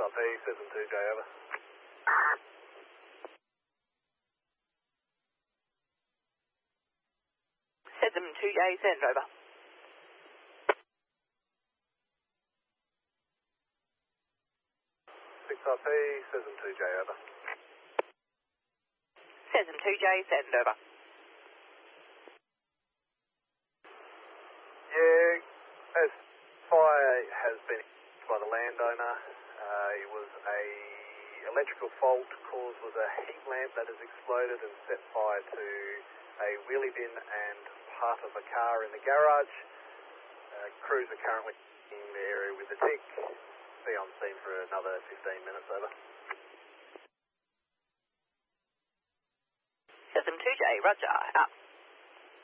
RP, 72J, over. Seven 2J, send over. 6RP, 72J, over. Seven 2J, send over. Yeah, as fire has been by the landowner, it was a electrical fault. Cause was a heat lamp that has exploded and set fire to a wheelie bin and part of a car in the garage. Crews are currently in the area with the tick. Be on scene for another 15 minutes, over. 7 2J, roger, out.